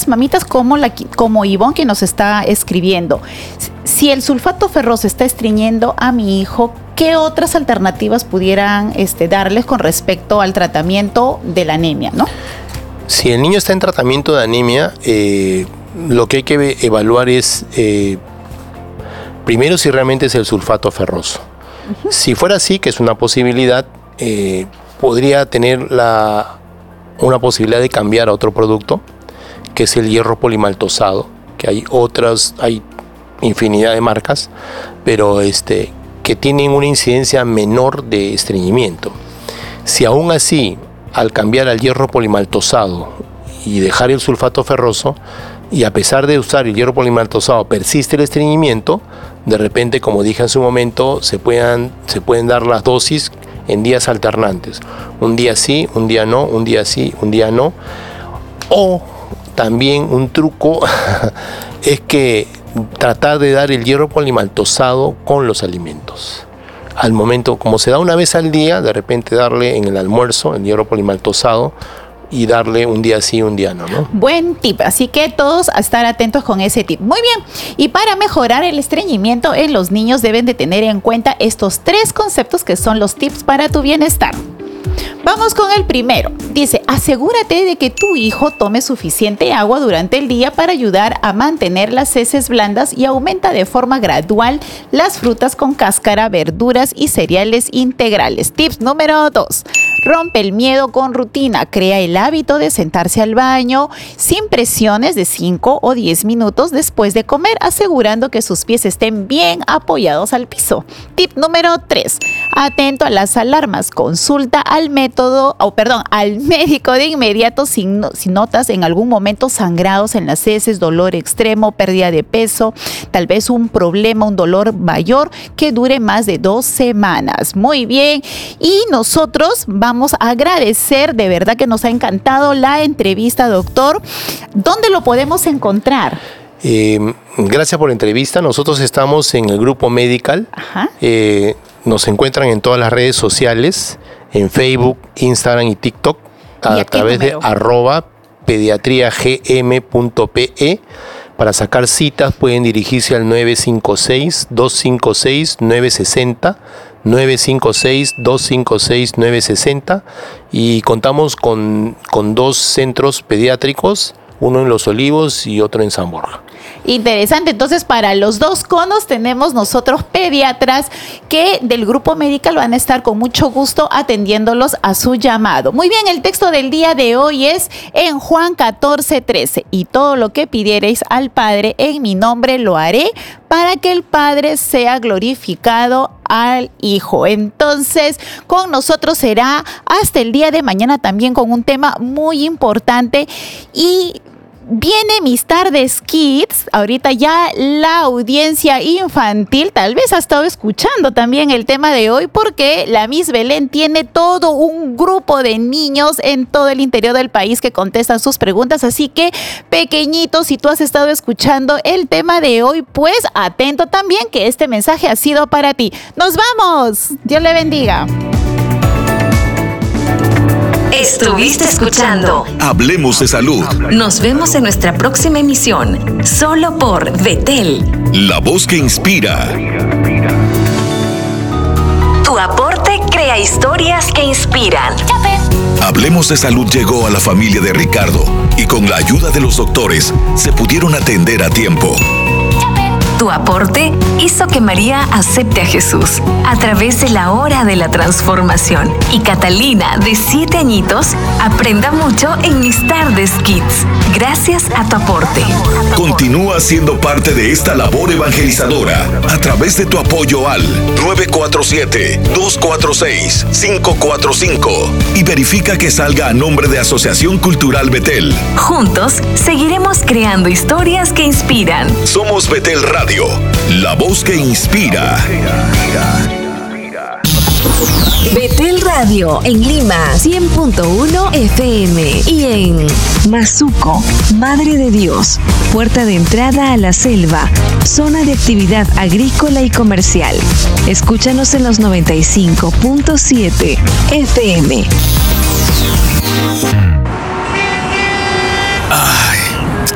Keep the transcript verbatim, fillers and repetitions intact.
muchas mamitas como, la, como Ivonne, que nos está escribiendo. Si el sulfato ferroso está estreñiendo a mi hijo, ¿qué otras alternativas pudieran este, darles con respecto al tratamiento de la anemia, ¿no? Si el niño está en tratamiento de anemia, eh, lo que hay que evaluar es, eh, primero, si realmente es el sulfato ferroso. Uh-huh. Si fuera así, que es una posibilidad, eh, podría tener la, una posibilidad de cambiar a otro producto, que es el hierro polimaltosado, que hay otras, hay infinidad de marcas, pero este, que tienen una incidencia menor de estreñimiento. Si aún así, al cambiar al hierro polimaltosado y dejar el sulfato ferroso, y a pesar de usar el hierro polimaltosado persiste el estreñimiento, de repente, como dije en su momento, se puedan, se pueden dar las dosis en días alternantes. Un día sí, un día no, un día sí, un día no. O también un truco es que tratar de dar el hierro polimaltosado con los alimentos. Al momento, como se da una vez al día, de repente darle en el almuerzo el hierro polimaltosado y darle un día sí, un día no, ¿no? Buen tip, así que todos a estar atentos con ese tip. Muy bien, y para mejorar el estreñimiento en los niños deben de tener en cuenta estos tres conceptos que son los tips para tu bienestar. Vamos con el primero. Dice, asegúrate de que tu hijo tome suficiente agua durante el día para ayudar a mantener las heces blandas y aumenta de forma gradual las frutas con cáscara, verduras y cereales integrales. Tips número dos. Rompe el miedo con rutina. Crea el hábito de sentarse al baño sin presiones de cinco o diez minutos después de comer, asegurando que sus pies estén bien apoyados al piso. Tip número tres. Atento a las alarmas. Consulta al método, o oh, perdón, al médico de inmediato si, no, si notas en algún momento sangrados en las heces, dolor extremo, pérdida de peso, tal vez un problema, un dolor mayor que dure más de dos semanas. Muy bien. Y nosotros vamos a agradecer, de verdad que nos ha encantado la entrevista, doctor. ¿Dónde lo podemos encontrar? Eh, gracias por la entrevista. Nosotros estamos en el Grupo Medical. Ajá. Eh, nos encuentran en todas las redes sociales, en Facebook, Instagram y TikTok, a, ¿Y a través número? de arroba pediatriagm.pe. Para sacar citas pueden dirigirse al nueve cinco seis, dos cinco seis, nueve seis cero, nueve cinco seis, dos cinco seis, nueve seis cero, y contamos con, con dos centros pediátricos, uno en Los Olivos y otro en San Borja. Interesante, entonces para los dos conos tenemos nosotros pediatras que del Grupo Medical van a estar con mucho gusto atendiéndolos a su llamado. Muy bien, el texto del día de hoy es en Juan catorce, trece. Y todo lo que pidiereis al Padre en mi nombre lo haré para que el Padre sea glorificado al Hijo. Entonces, con nosotros será hasta el día de mañana también con un tema muy importante y viene Mis Tardes Kids. Ahorita ya la audiencia infantil tal vez ha estado escuchando también el tema de hoy porque la Miss Belén tiene todo un grupo de niños en todo el interior del país que contestan sus preguntas. Así que, pequeñitos, si tú has estado escuchando el tema de hoy, pues atento también que este mensaje ha sido para ti. ¡Nos vamos! Dios le bendiga. Estuviste escuchando Hablemos de Salud. Nos vemos en nuestra próxima emisión, solo por Betel, la voz que inspira. Tu aporte crea historias que inspiran. Hablemos de Salud llegó a la familia de Ricardo y con la ayuda de los doctores se pudieron atender a tiempo. Tu aporte hizo que María acepte a Jesús a través de la hora de la transformación. Y Catalina, de siete añitos, aprenda mucho en Mis Tardes Kids. Gracias a tu aporte. Continúa siendo parte de esta labor evangelizadora a través de tu apoyo al nueve cuatro siete, dos cuatro seis, cinco cuatro cinco y verifica que salga a nombre de Asociación Cultural Betel. Juntos seguiremos creando historias que inspiran. Somos Betel Radio. La voz que inspira. Betel Radio en Lima cien punto uno F M y en Mazuco, Madre de Dios, puerta de entrada a la selva, zona de actividad agrícola y comercial. Escúchanos en los noventa y cinco punto siete F M.